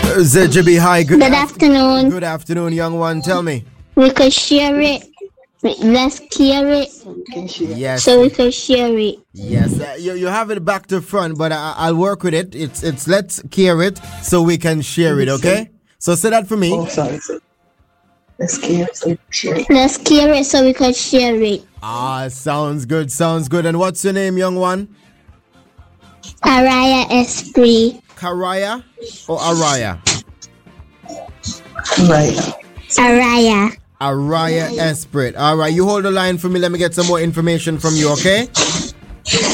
ZJB, hi. Good afternoon. Good afternoon, young one. Tell me. We could share it. Let's clear it. Yes. So we could share it. Yes. You have it back to front, but I'll work with it. It's let's clear it so we can share it, okay? So say that for me. Oh, sorry. Let's clear it so we can share it. Let's clear it so we could share it. Sounds good. And what's your name, young one? Araya Esprit. Karaya or Araya? Right. Araya. Araya Esprit. All right, you hold the line for me. Let me get some more information from you, okay?